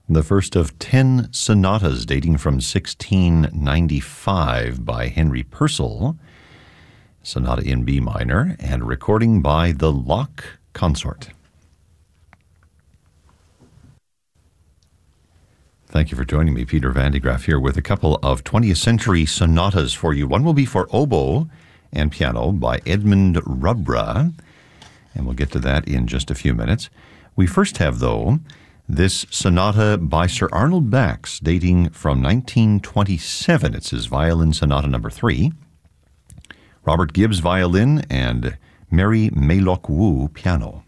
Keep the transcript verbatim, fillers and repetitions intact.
The first of ten sonatas dating from sixteen ninety-five by Henry Purcell, sonata in B minor, and recording by the Locke Consort. Thank you for joining me, Peter Van de Graaff, here with a couple of twentieth century sonatas for you. One will be for oboe and piano by Edmund Rubra, and we'll get to that in just a few minutes. We first have, though, this sonata by Sir Arnold Bax, dating from nineteen twenty-seven. It's his violin sonata number three. Robert Gibbs violin and Mary Maylock Wu piano.